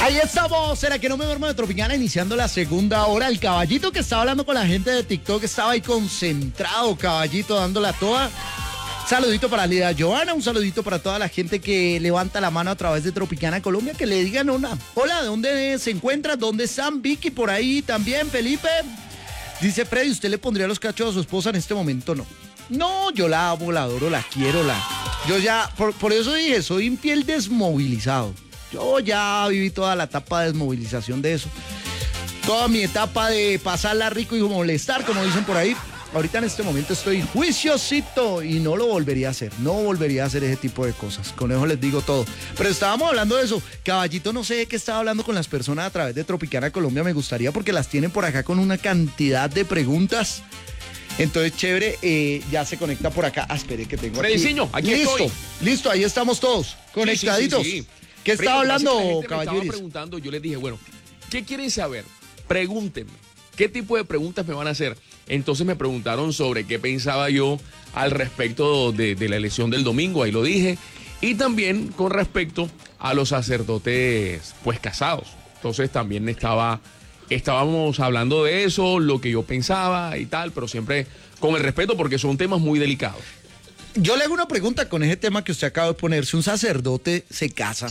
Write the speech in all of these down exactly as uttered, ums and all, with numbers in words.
Ahí estamos, ¿será que no me duermo de Tropicana? Iniciando la segunda hora. El caballito que estaba hablando con la gente de TikTok estaba ahí concentrado, caballito, dándola toda. Saludito para Lida Joana, un saludito para toda la gente que levanta la mano a través de Tropicana Colombia, que le digan una. Hola, ¿de dónde se encuentran? ¿Dónde están? Vicky por ahí también, Felipe. Dice Freddy, ¿usted le pondría los cachos a su esposa en este momento? No. No, yo la amo, la adoro, la quiero, la... Yo ya, por, por eso dije, soy infiel desmovilizado. Yo ya viví toda la etapa de desmovilización de eso. Toda mi etapa de pasarla rico y molestar, como dicen por ahí. Ahorita en este momento estoy juiciosito y no lo volvería a hacer. No volvería a hacer ese tipo de cosas. Con eso les digo todo. Pero estábamos hablando de eso. Caballito, no sé de qué estaba hablando con las personas a través de Tropicana Colombia. Me gustaría porque las tienen por acá con una cantidad de preguntas. Entonces, chévere, eh, ya se conecta por acá. Ah, espere que tengo aquí. Frediciño, aquí listo, estoy. Listo, ahí estamos todos conectaditos. Sí, sí, sí, sí. ¿Qué Freddy, estaba hablando, caballeros? Me caballeros? estaba preguntando, yo les dije, bueno, ¿qué quieren saber? Pregúntenme. ¿Qué tipo de preguntas me van a hacer? Entonces me preguntaron sobre qué pensaba yo al respecto de, de la elección del domingo, ahí lo dije. Y también con respecto a los sacerdotes, pues, casados. Entonces también estaba... Estábamos hablando de eso, lo que yo pensaba y tal, pero siempre con el respeto porque son temas muy delicados. Yo le hago una pregunta con ese tema que usted acaba de poner. Si un sacerdote se casa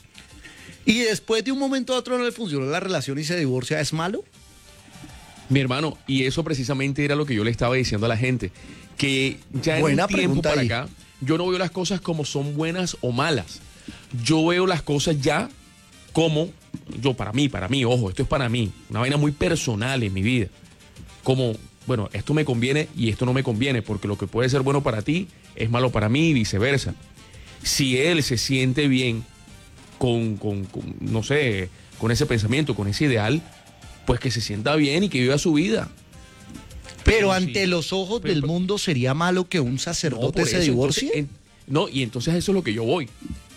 y después de un momento a otro no le funcionó la relación y se divorcia, ¿es malo? Mi hermano, y eso precisamente era lo que yo le estaba diciendo a la gente, que ya en Buena un tiempo para ahí. acá, yo no veo las cosas como son buenas o malas. Yo veo las cosas ya como... Yo, para mí, para mí, ojo, esto es para mí, una vaina muy personal en mi vida. Como, bueno, esto me conviene y esto no me conviene, porque lo que puede ser bueno para ti es malo para mí y viceversa. Si él se siente bien con, con, con, no sé, con ese pensamiento, con ese ideal, pues que se sienta bien y que viva su vida. Pero, Pero ante sí, los ojos pero, del pero, mundo sería malo que un no, sacerdote por se eso, divorcie. entonces, en, no, y entonces eso es lo que yo voy.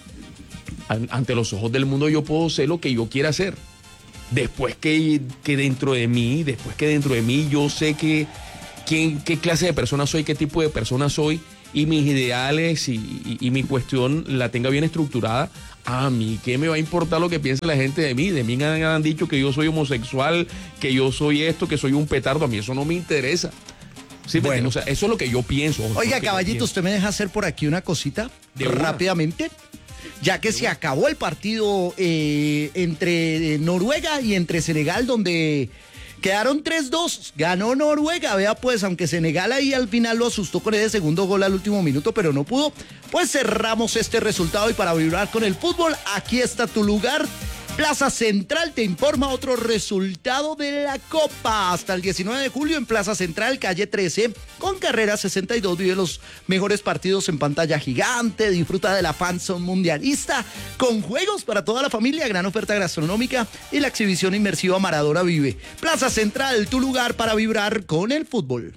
Ante los ojos del mundo yo puedo ser lo que yo quiera hacer. Después que, que dentro de mí, después que dentro de mí yo sé que, quién, qué clase de persona soy, qué tipo de persona soy, y mis ideales y, y, y mi cuestión la tenga bien estructurada, a mí qué me va a importar lo que piensa la gente de mí. De mí han, han dicho que yo soy homosexual, que yo soy esto, que soy un petardo. A mí eso no me interesa. ¿Sí? Bueno, o sea, eso es lo que yo pienso. Oiga, caballito, ¿usted me deja hacer por aquí una cosita? De una. Rápidamente. Ya que se acabó el partido eh, entre Noruega y entre Senegal, donde quedaron tres dos, ganó Noruega, vea pues, aunque Senegal ahí al final lo asustó con ese segundo gol al último minuto, pero no pudo, pues cerramos este resultado y para vibrar con el fútbol, aquí está tu lugar. Plaza Central te informa otro resultado de la Copa. Hasta el diecinueve de julio en Plaza Central, calle trece, con carrera sesenta y dos, vive los mejores partidos en pantalla gigante, disfruta de la fanzone mundialista, con juegos para toda la familia, gran oferta gastronómica y la exhibición inmersiva Maradona Vive. Plaza Central, tu lugar para vibrar con el fútbol.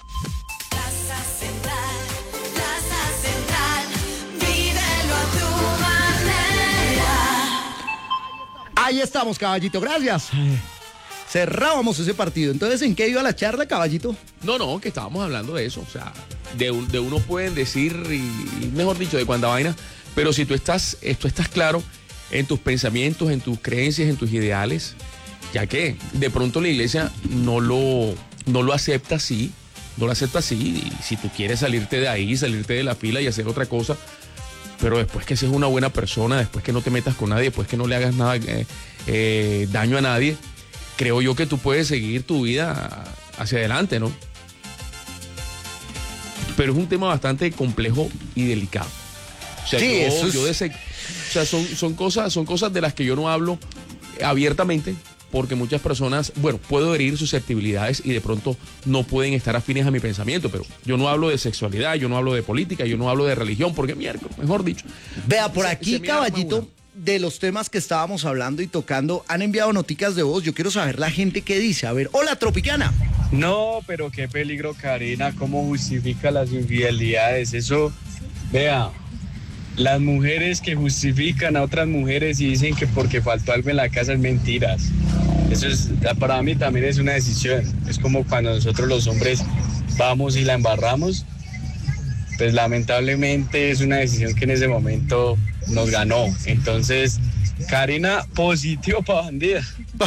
Ahí estamos, caballito, gracias. Cerrábamos ese partido. Entonces, ¿en qué iba la charla, caballito? No, no, que estábamos hablando de eso. O sea, de, un, de uno pueden decir, y, mejor dicho, de cuánta vaina, pero si tú estás, tú estás claro en tus pensamientos, en tus creencias, en tus ideales, ya que de pronto la iglesia no lo, no lo acepta así, no lo acepta así, y si tú quieres salirte de ahí, salirte de la fila y hacer otra cosa, pero después que seas una buena persona, después que no te metas con nadie, después que no le hagas nada eh, eh, daño a nadie, creo yo que tú puedes seguir tu vida hacia adelante, ¿no? Pero es un tema bastante complejo y delicado. O sea, sí, yo, eso es... yo de ese, o sea, son, son, cosas, son cosas de las que yo no hablo abiertamente, porque muchas personas, bueno, puedo herir susceptibilidades y de pronto no pueden estar afines a mi pensamiento, pero yo no hablo de sexualidad, yo no hablo de política, yo no hablo de religión, porque miércoles, mejor dicho. Vea, por aquí, se, se caballito, de los temas que estábamos hablando y tocando, han enviado noticas de voz. Yo quiero saber la gente qué dice. A ver, hola, Tropicana. No, pero qué peligro, Karina, cómo justifica las infidelidades. Eso, vea, las mujeres que justifican a otras mujeres y dicen que porque faltó algo en la casa es mentiras. Eso es, para mí también es una decisión. Es como cuando nosotros los hombres vamos y la embarramos, pues lamentablemente es una decisión que en ese momento nos ganó. Entonces, Karina, positivo para bandida.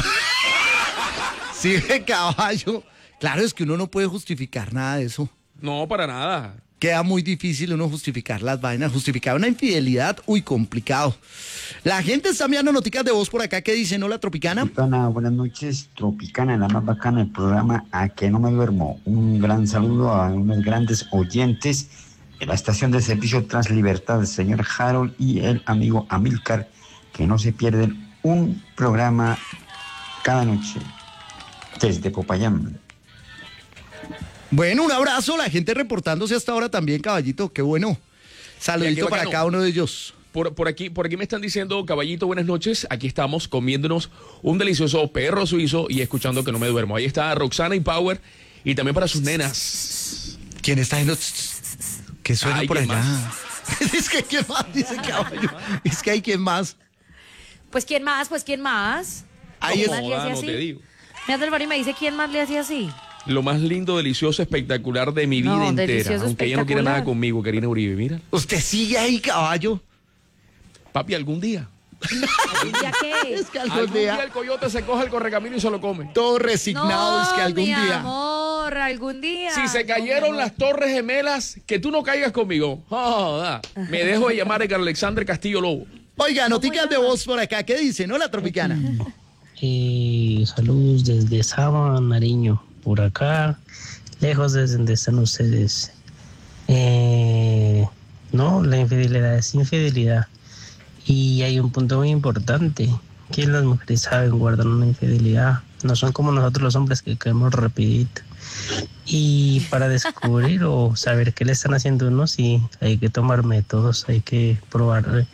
Sí, caballo. Claro, es que uno no puede justificar nada de eso. No, para nada. Queda muy difícil uno justificar las vainas, justificar una infidelidad, uy, complicado. La gente está enviando noticias de voz por acá que dicen, hola, Tropicana. Tropicana, buenas noches, Tropicana, la más bacana del programa A que no me duermo. Un gran saludo a unos grandes oyentes de la estación de servicio Translibertad, el señor Harold y el amigo Amílcar, que no se pierden un programa cada noche desde Popayán. Bueno, un abrazo, la gente reportándose hasta ahora también, caballito, qué bueno. Saludito para cada uno de ellos. Por, por, aquí, por aquí me están diciendo, caballito, buenas noches. Aquí estamos comiéndonos un delicioso perro suizo y escuchando que no me duermo. Ahí está Roxana y Power y también para sus nenas. ¿Quién está haciendo? ¿Qué suena Ay, por ¿quién allá? más? Es que ¿quién más? Dice caballo. Es que hay quien más. Pues ¿quién más? Pues ¿quién más? Ahí ¿Quién es- más le Joda, hacía no así? te digo. Me hace el favor y me dice ¿quién más le hacía así? Lo más lindo, delicioso, espectacular de mi vida No, entera. delicioso, Aunque ella no quiera espectacular. nada conmigo, Karina Uribe. Mira, Usted sigue ahí, caballo. papi, algún día. ¿Ya qué? Es que algún, Algún día, día el coyote se coge el correcamino y se lo come. todo resignado, No, es que algún mi día. amor, algún día. Si se No, cayeron mi las amor. torres gemelas, que tú no caigas conmigo. Joda. Me dejo de llamar a Alexander Castillo Lobo. Oiga, noticias de voz por acá, ¿qué dicen? Hola, Tropicana. Eh, saludos desde Sama, Nariño, por acá, lejos de donde están ustedes. Eh, no, la infidelidad es infidelidad. Y hay un punto muy importante, que las mujeres saben guardar una infidelidad. No son como nosotros los hombres que caemos rapidito. Y para descubrir o saber qué le están haciendo a uno, sí, hay que tomar métodos, hay que probar,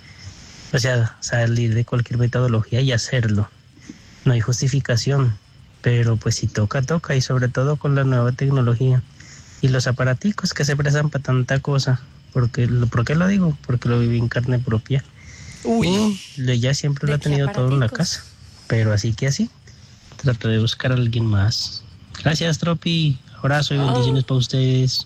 o sea, salir de cualquier metodología y hacerlo. No hay justificación, pero pues si toca, toca, y sobre todo con la nueva tecnología y los aparaticos que se prestan para tanta cosa. Porque, ¿por qué lo digo? Porque lo viví en carne propia. Uy, Y ella siempre ¿De lo ha qué tenido todo en la aparaticos? casa, pero así que así, trato de buscar a alguien más. Gracias, Tropi, abrazo y bendiciones para ustedes.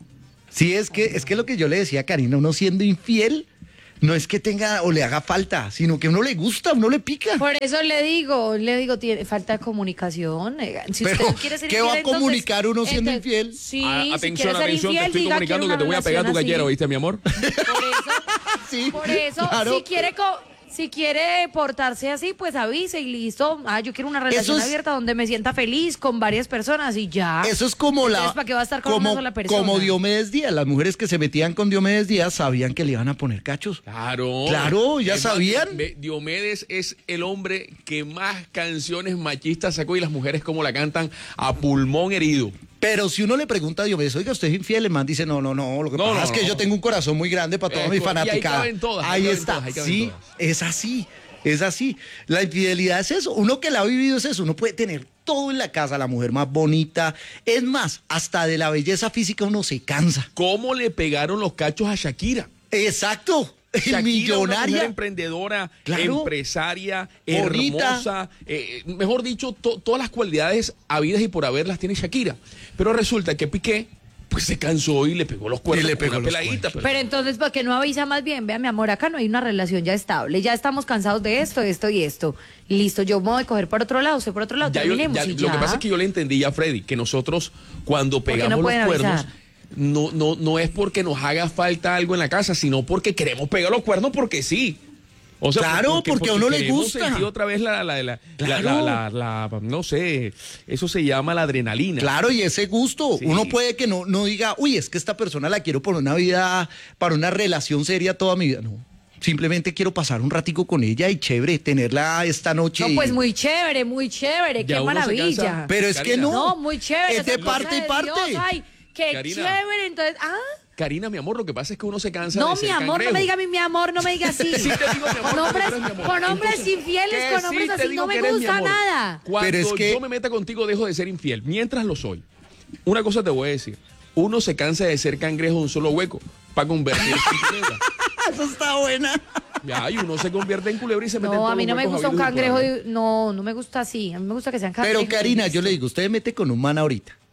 sí, es que, es que lo que yo le decía a Karina, uno siendo infiel, no es que tenga o le haga falta, sino que a uno le gusta, a uno le pica. Por eso le digo, le digo, tiene falta de comunicación. eh, Si Pero, usted quiere ser ¿qué infiel, va a entonces- comunicar uno siendo entonces, infiel? Sí, Ah, si atención, quiere ser atención, infiel, te estoy diga, comunicando quiero que te voy a una pegar tu relación gallero, así. ¿viste, mi amor? Por eso, Sí, por eso, claro. si quiere co- si quiere portarse así, pues avise y listo. Ah, yo quiero una relación es- abierta donde me sienta feliz con varias personas y ya. Eso es como la. Entonces, ¿para qué va a estar con como, una sola persona? como Diomedes Díaz. Las mujeres que se metían con Diomedes Díaz sabían que le iban a poner cachos. Claro. Claro, ya Es más, sabían. Ve- Diomedes es el hombre que más canciones machistas sacó y las mujeres como la cantan a pulmón herido. Pero si uno le pregunta a Diomedes, oiga, ¿usted es infiel? El man dice, no, no, no. Lo que No, pasa no, es que no. yo tengo un corazón muy grande para toda Eh, mi y ahí fanaticada. caben todas, ahí Ahí caben está. todas, ahí caben Sí, todas. es así. Es así. La infidelidad es eso. Uno que la ha vivido es eso. Uno puede tener todo en la casa, la mujer más bonita. Es más, hasta de la belleza física uno se cansa. ¿Cómo le pegaron los cachos a Shakira? Exacto. Shakira, una mujer Millonaria. emprendedora, Claro. empresaria, Bonita. hermosa, eh, mejor dicho, to- todas las cualidades habidas y por haber las tiene Shakira. Pero resulta que Piqué pues se cansó y le pegó los cuernos Y le con pegó una los peladita. cuernos. pero- Pero entonces, ¿por qué no avisa más bien? Vea, mi amor, acá no hay una relación ya estable. Ya estamos cansados de esto, esto y esto. Listo, yo me voy a coger por otro lado, usted por otro lado. Ya yo- Terminemos ya- y lo ya. que pasa es que yo le entendí ya a Freddy, que nosotros cuando qué no pegamos los pueden cuernos, avisar? no, no, no es porque nos haga falta algo en la casa, sino porque queremos pegar los cuernos porque sí. O sea, Claro, porque a uno le queremos gusta. sentir otra vez la, la, la, la- Claro. la- la- la- no sé, eso se llama la adrenalina. Claro, y ese gusto. Sí. Uno puede que no, no diga, uy, es que esta persona la quiero por una vida, para una relación seria toda mi vida. No. Simplemente quiero pasar un ratico con ella y chévere, tenerla esta noche. No, pues muy chévere, muy chévere, Ya qué uno se maravilla. cansa. Pero es que Karina. no. No, muy chévere. Es de esa cosa parte y de parte. Dios, ay, qué Karina. chévere. Entonces, ah, Karina, mi amor, lo que pasa es que uno se cansa no, de mi ser amor, cangrejo. no me diga mi, mi amor, no me diga así. Sí te digo, mi amor, con porque hombres, tú eres mi amor. con hombres Entonces, infieles, que con sí hombres te así, digo no que me eres mi gusta amor. nada. Cuando Pero es que- yo me meta contigo, dejo de ser infiel. Mientras lo soy. Una cosa te voy a decir. Uno se cansa de ser cangrejo de un solo hueco para convertirse en culebra. Eso está buena. Ya, y uno se convierte en culebra y se mete en No, todos a mí los no me huecos gusta un habidos y por cangrejo, haber. de- no, no me gusta así. A mí me gusta que sean cangrejos. Pero Karina, yo le digo, usted mete con un man ahorita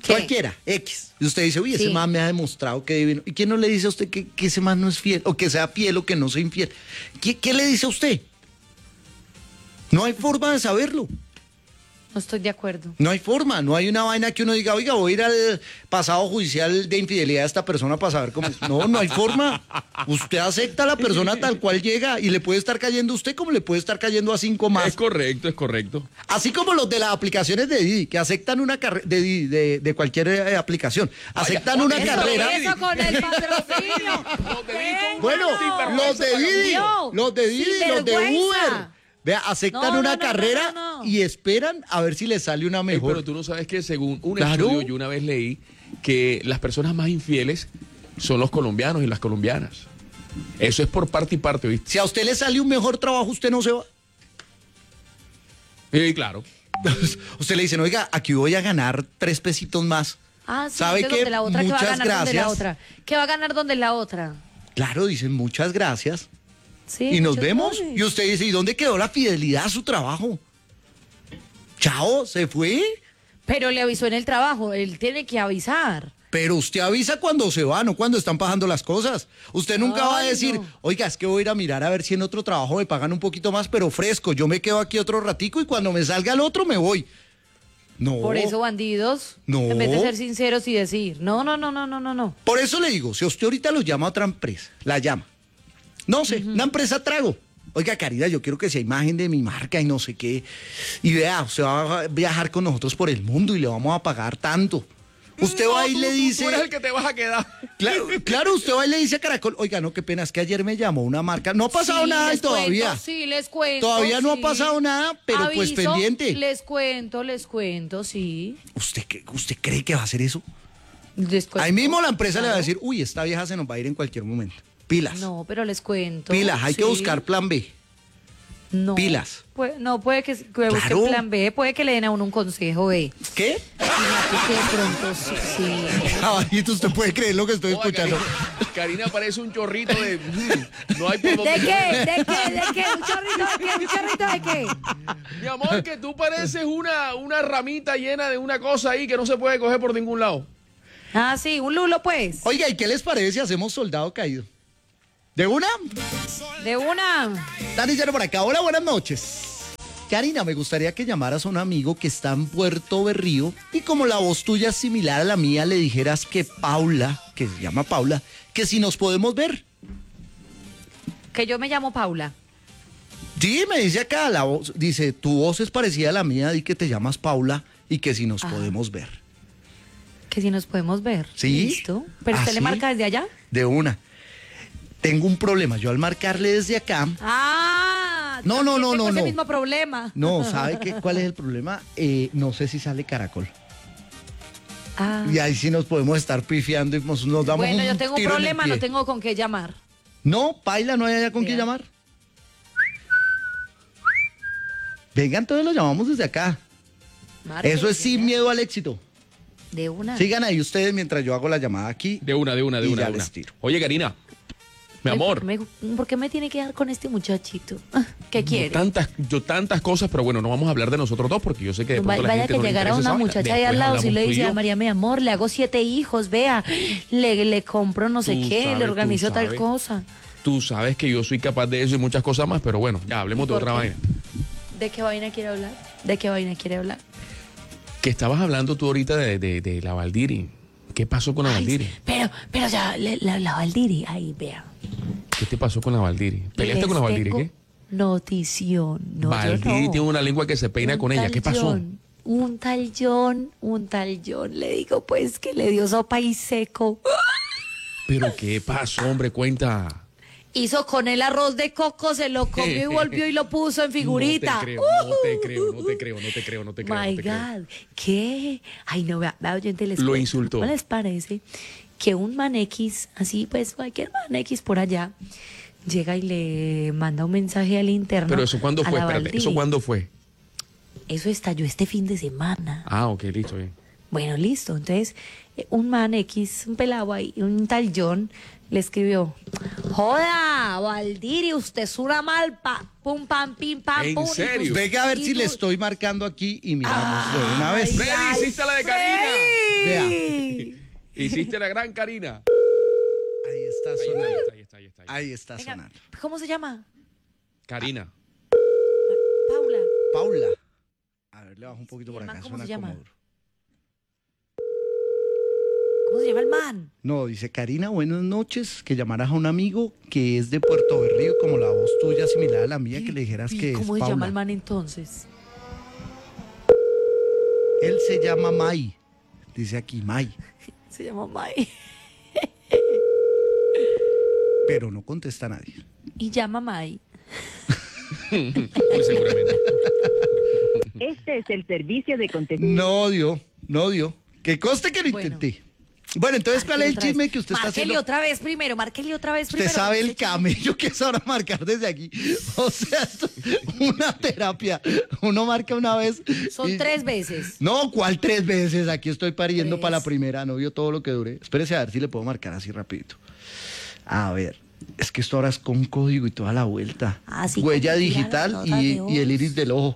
¿Qué? Cualquiera, X. Y usted dice, uy, ese Sí. man me ha demostrado que divino. ¿Y quién no le dice a usted que, que ese man no es fiel? O que sea fiel o que no sea infiel. ¿Qué, qué le dice a usted? No hay forma de saberlo. No estoy de acuerdo. No hay forma, no hay una vaina que uno diga, oiga, voy a ir al pasado judicial de infidelidad de esta persona para saber cómo es. No, no hay forma. Usted acepta a la persona tal cual llega y le puede estar cayendo a usted como le puede estar cayendo a cinco más. Es correcto, es correcto. Así como los de las aplicaciones de Didi, que aceptan una carrera de, Didi, de, de cualquier eh, aplicación. Aceptan Vaya, una eso, carrera. Eso con el patrocinio. Los de Didi son Bueno, unos sinvergüenza, los de Didi, vagabundo. los de Didi, los de Sinvergüenza. Uber. Vea, aceptan No, no, una no, no, carrera no, no. y esperan a ver si les sale una Ey, mejor. pero tú no sabes que según un Claro. estudio yo una vez leí que las personas más infieles son los colombianos y las colombianas. Eso es por parte y parte, ¿viste? Si a usted le sale un mejor trabajo, usted no se va. Sí, claro. Usted le dicen, oiga, aquí voy a ganar tres pesitos más. Ah, sí, ¿Sabe entonces qué? donde la otra, ¿qué va a Muchas ganar donde la gracias. otra? ¿Qué va a ganar donde la otra? Claro, dicen muchas gracias. Sí, y nos muchas vemos. gracias. Y usted dice, ¿y dónde quedó la fidelidad a su trabajo? Chao, se fue. Pero le avisó en el trabajo, él tiene que avisar. Pero usted avisa cuando se va, no cuando están pasando las cosas. Usted nunca va a Ay, decir, no. oiga, es que voy a ir a mirar a ver si en otro trabajo me pagan un poquito más, pero fresco. Yo me quedo aquí otro ratico y cuando me salga el otro me voy. No. Por eso, bandidos, No. en vez de ser sinceros y decir, no, no, no, no, no, no, no. Por eso le digo, si usted ahorita lo llama a otra empresa, la llama. No sé, una empresa trago. Oiga, Caridad, yo quiero que sea imagen de mi marca y no sé qué. Y vea, usted va a viajar con nosotros por el mundo y le vamos a pagar tanto. Usted No, va y tú- le tú- dice... Tú eres el que te vas a quedar. Claro, claro, usted va y le dice a Caracol, oiga, no, qué pena, es que ayer me llamó una marca. No ha pasado Sí, nada y les todavía. cuento, sí, les cuento. Todavía no ha sí. pasado nada, pero pues Aviso, pendiente. Les cuento, les cuento, sí. ¿Usted, qué- ¿Usted cree que va a hacer eso? Les cuento. Ahí mismo la empresa le va a Claro. decir, uy, esta vieja se nos va a ir en cualquier momento. Pilas. No, pero les cuento. Pilas, hay que sí. buscar plan B. No. pilas. Puede- no, puede que, que busquen Claro. plan B, puede que le den a uno un consejo B. ¿Qué? Fíjate que de pronto sí, sí. Caballito, usted puede creer lo que estoy Oiga, escuchando. Karina, Karina parece un chorrito de... mm, no hay por dónde... ¿De qué? ¿De qué? ¿De qué? ¿Un chorrito de qué? ¿Un chorrito de qué? Mi amor, que tú pareces una, una ramita llena de una cosa ahí que no se puede coger por ningún lado. Ah, sí, un lulo pues. Oiga, ¿y qué les parece si hacemos soldado caído? ¿De una? De una. Dani Llano por acá. Hola, buenas noches. Karina, me gustaría que llamaras a un amigo que está en Puerto Berrío y como la voz tuya es similar a la mía, le dijeras que Paula, que se llama Paula, que si nos podemos ver. Que yo me llamo Paula. Sí, me dice acá, la voz, dice, tu voz es parecida a la mía, di que te llamas Paula y que si nos Ah. podemos ver. Que si nos podemos ver. ¿Sí? ¿Listo? ¿Pero ¿Ah, usted le sí? marca desde allá? De una. Tengo un problema, yo al marcarle desde acá, Ah. No, no, también no, tengo no, ese no. mismo problema. no, ¿sabe qué, cuál es el problema? Eh, no sé si sale Caracol. Ah. Y ahí sí nos podemos estar pifiando y nos, nos damos Bueno, un yo tengo un tiro en el problema, pie. no tengo con qué llamar. No, Paila, no hay allá con quién Vea. llamar. Vengan, todos lo llamamos desde acá. Marque Eso es desde sin allá. miedo al éxito. De una. Sigan ahí ustedes mientras yo hago la llamada aquí. De una, de una, de Y una, ya de una. les tiro. Oye, Karina, mi Ay, amor. ¿por qué me- ¿Por qué me tiene que dar con este muchachito? Ah, ¿Qué quiere? Yo tantas, yo tantas cosas, pero bueno, no vamos a hablar de nosotros dos porque yo sé que de Va- pronto la Vaya gente que no le llegara interesa una esa vaina. muchacha ahí al Después lado, si hablamos le tú y dice yo. a María, mi amor, le hago siete hijos, vea, le, le compro no sé Tú qué, sabes, le tú organizo tal sabes. cosa. Tú sabes que yo soy capaz de eso y muchas cosas más, pero bueno, ya hablemos de ¿Por otra qué? vaina. ¿De qué vaina quiere hablar? ¿De qué vaina quiere hablar? Que estabas hablando tú ahorita de, de, de la Valdiri. ¿Qué pasó con la Ay, Valdiri? pero, pero ya, le- la, la Valdiri, ahí, vea. ¿Qué te pasó con la Valdiri? ¿Peleaste Les con la Valdiri? tengo ¿Qué? Notición. No, yo Valdiri no. tiene una lengua que se peina Un con ella. tal ¿Qué pasó? John, un tal John, un tal John, le digo pues que le dio sopa y seco. ¿Pero qué pasó, hombre? Cuenta. Hizo con el arroz de coco, se lo comió y volvió y lo puso en figurita. No te creo, no te creo, no te creo, no te creo, no te creo. My no te creo. God, ¿qué? Ay, no, vea, vea, oyente, les Lo cuento. insultó. ¿Cómo les parece que un man X, así pues cualquier man X por allá, llega y le manda un mensaje al interno? Pero eso cuándo a fue, la espérate, Valdiri? ¿eso cuándo fue? Eso estalló este fin de semana. Ah, ok, listo, bien. Bueno, listo. Entonces, eh, un man X, un pelado ahí, un tal John, le escribió: joda, Valdiri, usted es una malpa. Pum, pam, pim, pam, ¿En pum. y tú- serio? Venga a ver y si tú- le estoy marcando aquí y miramos de una vez. Ay, Freddy, ay, hiciste la de Karina. Freddy. Hiciste la gran Karina. Ahí está Ahí está, sonando. ahí está, ahí está, ahí está. Ahí está Venga, sonando. ¿cómo se llama? Karina. Paula. Paula. A ver, le bajo un poquito ¿Y por el acá. man cómo Suena se llama? como duro. ¿Cómo se llama el man? No, dice Karina, buenas noches, que llamaras a un amigo que es de Puerto Berrío, como la voz tuya similar a la mía, que le dijeras ¿Y que es cómo se Paula. llama el man entonces? Él se llama Mai, dice aquí Mai, Se llama Mai. pero no contesta a nadie. Y llama Mai. Muy seguramente. Este es el servicio de contestación. No dio, no dio. Que conste que lo Bueno. intenté. Bueno, entonces, ¿cuál es el Márquele otra chisme vez. que usted está Márquele haciendo? otra vez primero, márquele otra vez Usted primero. sabe el Ese chisme- camello que es ahora marcar desde aquí. O sea, esto es una terapia. Uno marca una vez. Son y- tres veces. No, ¿cuál tres veces? Aquí estoy pariendo Tres. para la primera, no vio todo lo que duré. Espérese a ver si le puedo marcar así rapidito. A ver, es que esto ahora es con código y toda la vuelta. Ah, sí, Huella cuando tira digital las notas y, de y el voz. iris del ojo.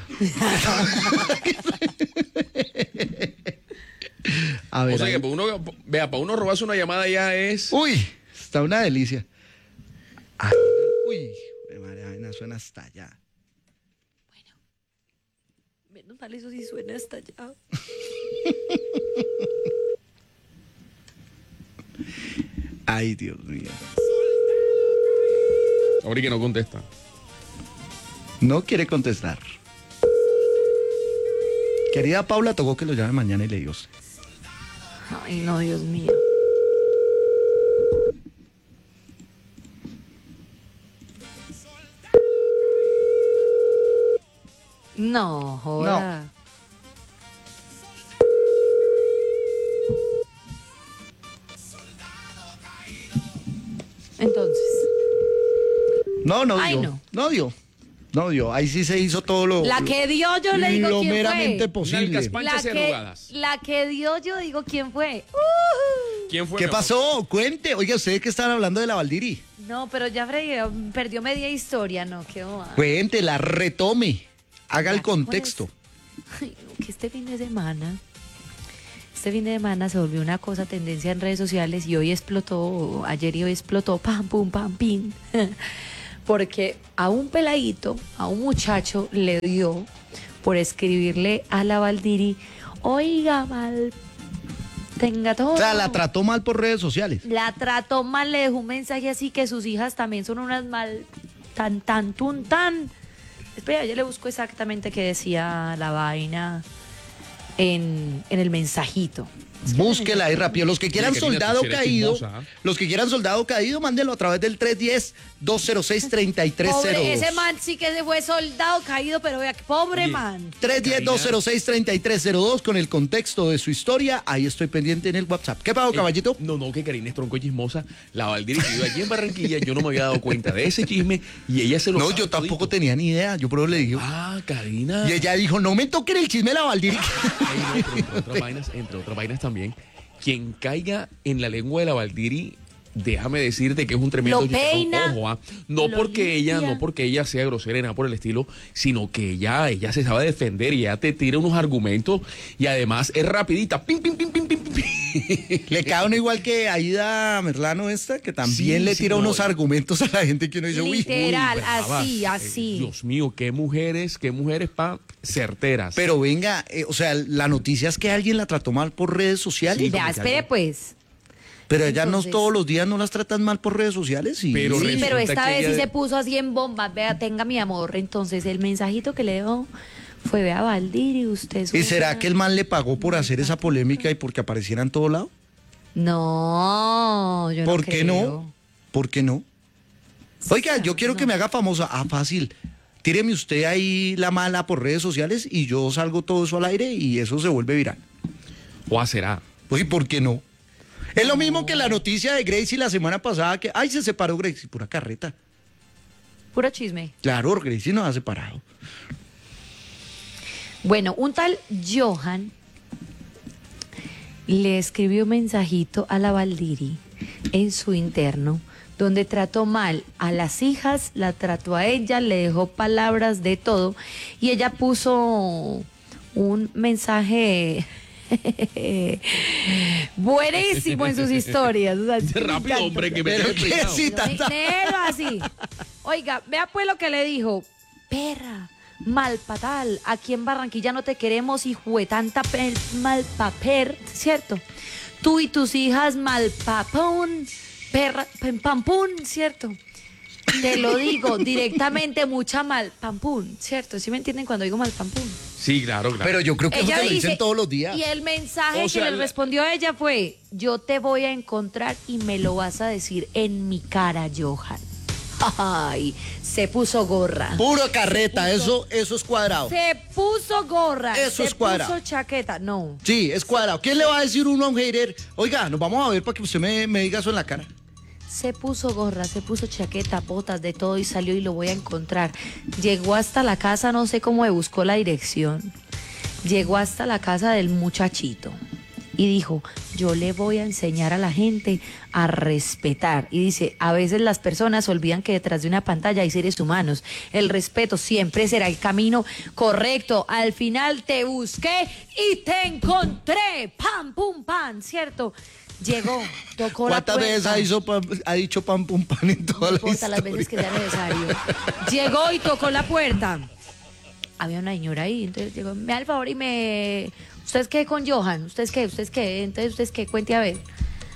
A ver, O sea ahí. que para uno, vea, para uno robarse una llamada ya es. Uy, está una delicia. Ay, uy, María Vaina suena hasta allá. Menos mal, eso sí suena hasta allá. Ay, Dios mío. Ahora que no contesta. No quiere contestar. Querida Paula, tocó que lo llame mañana y le digo. Ay, no, Dios mío. No, joda. Entonces, No, no dio. Ay, no. no. dio. No dio. Ahí sí se hizo todo lo. la que dio yo le digo lo quién meramente fue. posible. Nalgas panchas y La que, arrugadas. la que dio yo digo quién fue. Uh. ¿Quién fue? ¿Qué mi amor? pasó? Cuente. Oiga, ustedes que están hablando de la Valdiri. No, pero ya Freddy eh, perdió media historia, no, qué boba. Cuente, la retome. Haga el Ya, ¿cuál es? contexto. Ay, no, que este fin de semana, este fin de semana se volvió una cosa tendencia en redes sociales y hoy explotó, ayer y hoy explotó, pam, pum, pam, pim, porque a un peladito, a un muchacho le dio por escribirle a la Valdiri, oiga, mal, tenga todo. O sea, la trató mal por redes sociales. La trató mal, le dejó un mensaje así que sus hijas también son unas mal, tan, tan, tun, tan. Espera, yo le busco exactamente qué decía la vaina en, en el mensajito. Es que Búsquela ahí rápido. Los que quieran Karina, tú soldado sí eres caído, chismosa, ¿ah? los que quieran soldado caído, mándenlo a través del tres uno cero, dos cero seis, tres tres cero dos. Pobre, ese man sí que se fue soldado caído, pero vea, que pobre Oye, man. tres uno cero, dos cero seis, tres tres cero dos con el contexto de su historia. Ahí estoy pendiente en el WhatsApp. ¿Qué pasó, Eh, caballito? No, no, que Karina es tronco chismosa. La Valdiri que vive allí en Barranquilla, yo no me había dado cuenta de ese chisme y ella se lo No, sabe yo tampoco todito. tenía ni idea. Yo por eso le digo. Ah, Karina. Y ella dijo, no me toquen el chisme de la Valdiri. Ay, no, pero entre otras vainas, entre otras vainas también, quien caiga en la lengua de la Valdiri, déjame decirte que es un tremendo Lo chicharrón. peina, Ojo, ¿ah? No lo porque ella, limpia. no porque ella sea grosera y nada por el estilo, sino que ella, ella se sabe defender y ella te tira unos argumentos y además es rapidita. Pim, pim, pim, pim, pim, pim. Le cae uno igual que Aida Merlano esta, que también Sí, le sí, tira no. unos argumentos a la gente que uno dice, uy. Literal, Bravas. así, Eh, así. Dios mío, qué mujeres, qué mujeres pa certeras. Pero venga, eh, o sea, la noticia es que alguien la trató mal por redes sociales. Sí, Vea, como que espere algo- pues. Pero ellas no Entonces- todos los días no las tratan mal por redes sociales. Y... Pero Sí, resulta pero esta que vez ella sí de- se puso así en bombas. Vea, tenga mi amor. Entonces el mensajito que le dio fue, vea, Valdiri, usted es ¿Y una- será que el man le pagó por hacer esa polémica y porque apareciera en todo lado? No, yo no ¿Por qué creo. no? ¿Por qué no? Oiga, yo quiero que me haga famosa. Ah, fácil. Tíreme usted ahí la mala por redes sociales y yo salgo todo eso al aire y eso se vuelve viral. O será. Pues, ¿y por qué no? Es lo mismo que la noticia de Gracie la semana pasada que, ay, se separó Gracie, pura carreta. Puro chisme. Claro, Gracie nos ha separado. Bueno, un tal Johan le escribió un mensajito a la Valdiri en su interno, donde trató mal a las hijas, la trató a ella, le dejó palabras de todo, y ella puso un mensaje buenísimo en sus historias. O sea, sí, rápido, hombre, que me Pero quedé qué peinado. cita Sí, tan- léelo así. Oiga, vea pues lo que le dijo. Perra, malpatal, aquí en Barranquilla no te queremos, hijo de tanta pe- malpaper, ¿cierto? Tú y tus hijas malpapón, perra, pem, pampún, ¿cierto? Te lo digo directamente, mucha malpampún, ¿cierto? ¿Sí me entienden cuando digo malpampún? Sí, claro, claro. Pero yo creo que eso te lo dicen todos los días. Y el mensaje O sea, que le la- respondió a ella fue: yo te voy a encontrar y me lo vas a decir en mi cara, Johan. Ay, se puso gorra. Puro carreta, eso, eso es cuadrado. Se puso gorra. Eso se es cuadrado. puso chaqueta. No. Sí, es cuadrado. ¿Quién le va a decir uno a un hater? Oiga, nos vamos a ver para que usted me, me diga eso en la cara. Se puso gorra, se puso chaqueta, botas, de todo, y salió y lo voy a encontrar. Llegó hasta la casa, no sé cómo me buscó la dirección. Llegó hasta la casa del muchachito y dijo: yo le voy a enseñar a la gente a respetar. Y dice: a veces las personas olvidan que detrás de una pantalla hay seres humanos. El respeto siempre será el camino correcto. Al final te busqué y te encontré. Pam, pum, pam, ¿cierto? Llegó, tocó la puerta. ¿Cuántas veces ha, hizo pam- ha dicho pam pum pan en toda No la importa las veces que sea necesario. Llegó y tocó la puerta. Había una señora ahí, entonces llegó: me da el favor y me... ¿Ustedes qué con Johan? ¿Ustedes qué? ¿Ustedes qué? Entonces, ¿ustedes qué? Cuente a ver.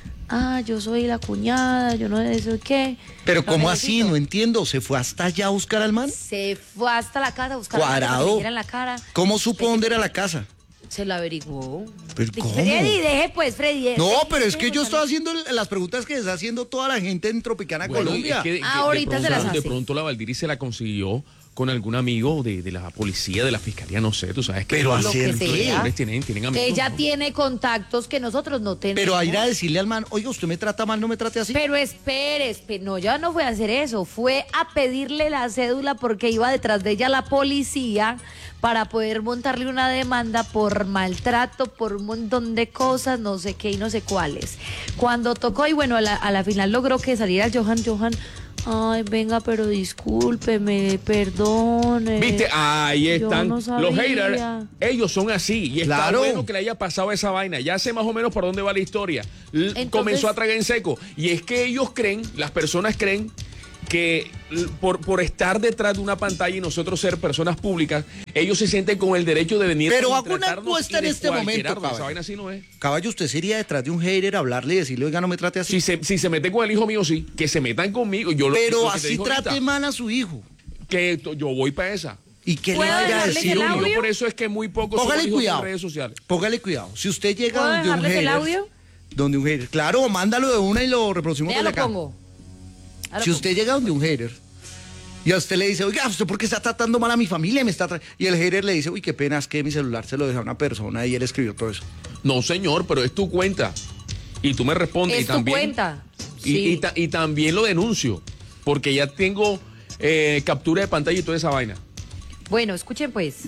Ah, yo soy la cuñada, yo no sé eso qué. Pero No, ¿cómo así? necesito. No entiendo. ¿Se fue hasta allá a buscar al man? Se fue hasta la casa a buscar a la Cuadrado. que le diera en la cara. ¿Cómo supo dónde era la casa? Se lo averiguó. ¿Pero cómo? Freddy, deje pues, Freddy. No, deje, pero es que deje yo contarle. estoy haciendo las preguntas que está haciendo toda la gente en Tropicana, Bueno, Colombia. es que de- de- de Ahorita se pronto- las De hace. pronto la Valdiri se la consiguió con algún amigo de, de la policía, de la fiscalía, no sé, tú sabes que Pero los hacer que qué? sea. hombres tienen, tienen amigos. Ella ¿no? tiene contactos que nosotros no tenemos. Pero a ir a decirle al man, oiga, usted me trata mal, no me trate así. Pero espere, espere, no, ya no fue a hacer eso, fue a pedirle la cédula porque iba detrás de ella la policía para poder montarle una demanda por maltrato, por un montón de cosas, no sé qué y no sé cuáles. Cuando tocó y bueno, a la, a la final logró que saliera Johan, Johan, ay, venga, pero discúlpeme, perdone. ¿Viste? Ahí Yo están no los sabía. haters. Ellos son así. Y está Claro. bueno que le haya pasado esa vaina. Ya sé más o menos por dónde va la historia. L- Entonces- Comenzó a tragar en seco. Y es que ellos creen, las personas creen que l- por, por estar detrás de una pantalla y nosotros ser personas públicas, ellos se sienten con el derecho de venir Pero a hago una contratarnos encuesta y en de este cualquier momento, arma. Esa caballo. vaina así no es. Caballo, ¿usted sería detrás de un hater a hablarle y decirle, oiga, no me trate así? Si se, si se meten con el hijo mío, sí. Que se metan conmigo. Yo lo- Pero lo que te así digo trate ahorita, mal a su hijo. que to- yo voy para esa. ¿Y qué le ¿Puedo vaya a dejarles decir? el Yo- audio? yo por eso es que muy pocos Póngale son hijos cuidado. en redes sociales. Póngale cuidado. Si usted llega ¿Puedo donde un dejarles el hater... audio? Donde un hater. Claro, mándalo de una y lo reproducimos Ya desde lo acá. pongo. Ya lo Si usted llega donde un hater y a usted le dice, oiga, ¿usted por qué está tratando mal a mi familia? Me está tra-". Y el hater le dice, uy, qué pena, es que mi celular se lo dejó a una persona y él escribió todo eso. No, señor, pero es tu cuenta. Y tú me respondes. Es y tu también, cuenta. Y, Sí. y ta- y también lo denuncio. Porque ya tengo eh, captura de pantalla y toda esa vaina. Bueno, escuchen pues.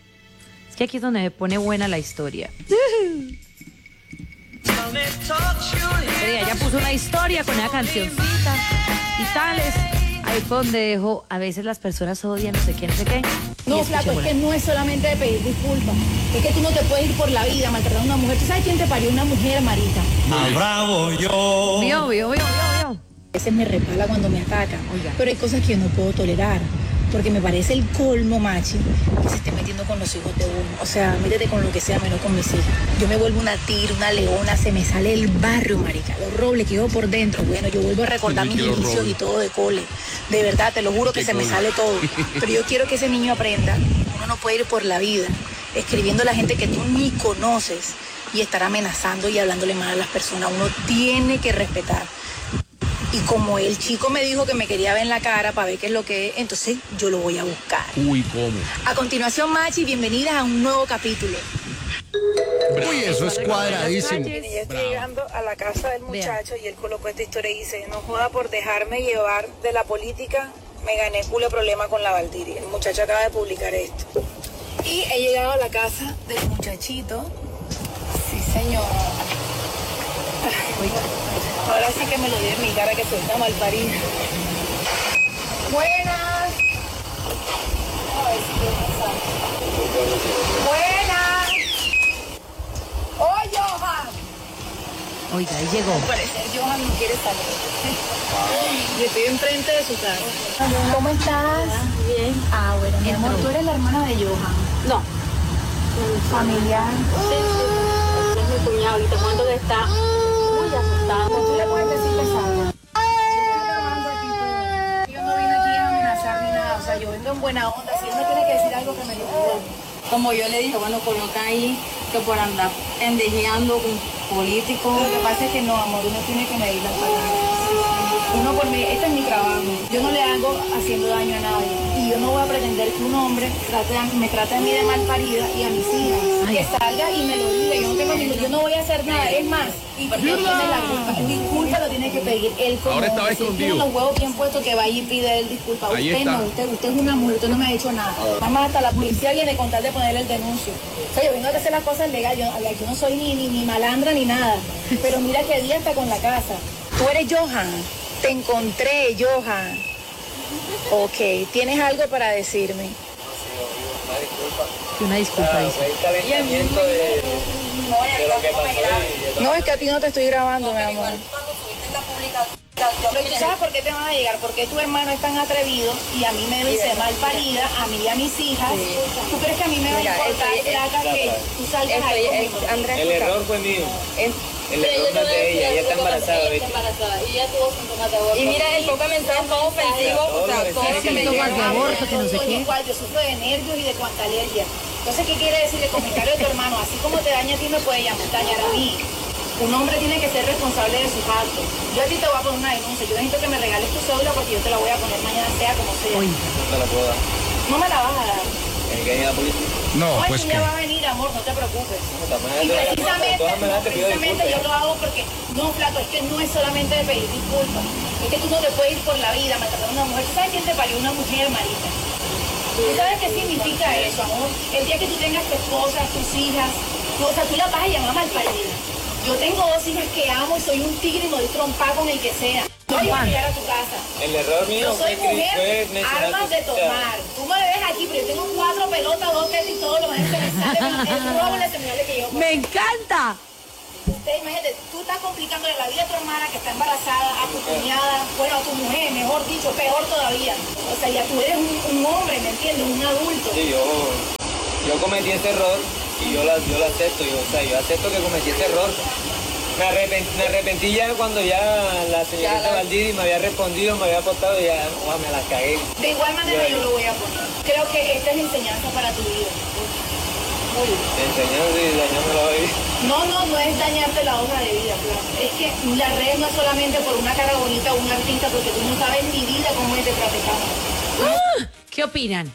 Es que aquí es donde me pone buena la historia. Pero ella puso una historia con una cancioncita y tales. Ahí fue donde dejó, a veces las personas odian, no sé qué, no sé qué. No, Y flaco, es escuchémosla. que no es solamente de pedir disculpas. Es que tú no te puedes ir por la vida maltratando a una mujer. ¿Tú sabes quién te parió? Una mujer, Marita. bravo yo. Vio, vio, vio, vio, vio. A veces me repala cuando me atacan. Oiga. Pero hay cosas que yo no puedo tolerar. Porque me parece el colmo, machi, que se esté metiendo con los hijos de uno. O sea, métete con lo que sea, menos con mis hijas. Yo me vuelvo una tigre, una leona, se me sale el barrio, marica. Los robles que yo por dentro. Bueno, yo vuelvo a recordar Sí, mis que los inicios y robles. todo de cole. De verdad, te lo juro que Qué se me cole. sale todo. Pero yo quiero que ese niño aprenda. Uno no puede ir por la vida escribiendo a la gente que tú ni conoces y estar amenazando y hablándole mal a las personas. Uno tiene que respetar. Y como el chico me dijo que me quería ver en la cara para ver qué es lo que es, entonces yo lo voy a buscar. Uy, ¿cómo? A continuación, Machi, bienvenidas a un nuevo capítulo. Uy, eso es cuadradísimo. Ya estoy llegando a la casa del muchacho y él colocó esta historia y dice, no joda por dejarme llevar de la política, me gané culo de problema con la Valdiri. El muchacho acaba de publicar esto. Y he llegado a la casa del muchachito. Sí, Señor. Ahora sí que me lo dio en mi cara que soy una malparida. Buenas. A ver si puedo pasar. Buenas. ¡Oh, Johan! Oiga, ahí llegó. Al parecer Johan no quiere salir. Y estoy enfrente de su casa. ¿Cómo estás? Bien. Ah, bueno, mi amor, ¿tú eres la hermana de Johan? No. ¿Familiar? Sí, sí. Es mi cuñado y te cuento que está muy asustado. ¿Tú le puedes decir que salga? Yo no vine aquí a amenazar ni nada. O sea, yo vengo en buena onda. Si él me tiene que decir algo, que me lo diga. Como yo le dije, bueno, coloca ahí que por andar pendejeando con políticos. Lo que pasa es que no, amor, uno tiene que medir las palabras. Uno por mí, este es mi trabajo. Yo no le hago haciendo daño a nadie. Y yo no voy a pretender que un hombre trate a, me trate a mí de mal parida y a mis hijas. Ay. Que salga y me lo diga. Yo no tengo ni, yo no voy a hacer nada. Es más, porque él tiene la culpa. Disculpa lo tiene que pedir él como ahora estaba hombre. Si escondido. tiene los huevos bien puestos que vaya y pide él disculpa. Ahí Usted está. no, usted, usted es una mujer, usted no me ha hecho nada. Además, hasta la policía viene con tal de ponerle el denuncio. O sea, yo vengo a hacer las cosas legales. Yo, yo no soy ni, ni, ni malandra ni nada. Pero mira que día está con la casa. Tú eres Johan. Te encontré, Johan. Ok, ¿tienes algo para decirme? Una disculpa, dice. No, es que a ti no te estoy grabando, mi amor. Pero tú sabes por qué te van a llegar, porque tu hermano es tan atrevido y a mí me dice mal parida, a mí y a mis hijas. ¿Tú crees que a mí me va a importar, Flaca, que tú salgas ahí conmigo? El error fue mío. El error no es de ella, ella está embarazada, ¿viste? Y ella tuvo síntomas de aborto. Y mira, el poco mensaje todo ofensivo, o sea, todo lo que me Síntomas de llega. aborto, que no sé qué. Igual, yo sufro de nervios y de cuanta alergia. Entonces, ¿qué quiere decir el comentario de tu hermano? Así como te daña a ti, me puede dañar a mí. Un hombre tiene que ser responsable de sus actos. Yo a ti te voy a poner una denuncia. Yo necesito que me regales tu cédula porque yo te la voy a poner mañana, sea como sea. Oiga. No te la puedo dar. No me la vas a dar. ¿Tiene que ir a la policía? No, No, pues es que. que va a venir, amor, no te preocupes. De todas maneras, Y te- de precisamente, todas maneras no, te pido precisamente disculpas. yo lo hago porque, no, Flaco, es que no es solamente de pedir disculpas. Es que tú no te puedes ir por la vida maltratar a una mujer. ¿Tú sabes quién te parió? Una mujer, marica. ¿Tú sabes qué significa eso, amor? El día que tú tengas tu esposa, tus hijas, tú, o sea, tú la vas a llamar malparida. Yo tengo dos hijas que amo y soy un tigre y me doy trompa con el que sea. No voy a llegar a tu casa. El error mío Yo soy fue, fue mujer, mencionar armas tu- de o sea, tomar. Tú me ves aquí, pero yo tengo cuatro pelotas, dos tetas y todo lo más que me sale, pero es un robo la señales que yo. ¡Me encanta! Usted, imagínate, tú estás complicándole la vida a tu hermana que está embarazada, a tu cuñada, bueno, a tu mujer, mejor dicho, peor todavía. O sea, ya tú eres un, un hombre, ¿me entiendes? Un adulto. Sí, yo, yo cometí ese error y yo, la, yo lo acepto. Yo, o sea, yo acepto que cometí ese error. Me arrepentí, me arrepentí ya cuando ya la señorita Ya la- Valdiri me había respondido, me había apostado y ya oh, me las cagué. De igual manera yo lo voy a poner. Creo que esta es enseñanza para tu vida. Enseñando y dañando la vida. No, no, no es dañarte la hoja de vida, claro. Es que la red no es solamente por una cara bonita o un artista, porque tú no sabes ni vida cómo es de traficante. ¿Qué opinan?